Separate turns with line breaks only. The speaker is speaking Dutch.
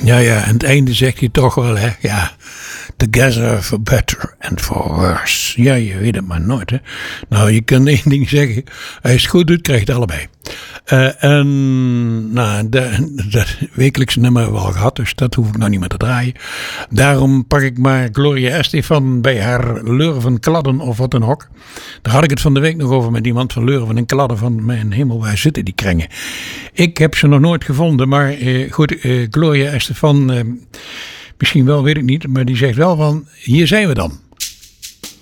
Ja, aan het einde zegt hij toch wel, hè. Ja, together for better and for worse. Ja, je weet het maar nooit, hè. Nou, je kunt één ding zeggen. Als je het goed doet, krijg je het allebei. En nou, dat wekelijkse nummer hebben we al gehad, dus dat hoef ik nou niet meer te draaien. Daarom pak ik maar Gloria Estefan bij haar Lurven Kladden of wat dan ook. Daar had ik het van de week nog over met iemand van Lurven en Kladden van mijn hemel, waar zitten die krengen? Ik heb ze nog nooit gevonden, maar goed, Gloria Estefan, misschien wel, weet ik niet, maar die zegt wel van, hier zijn we dan.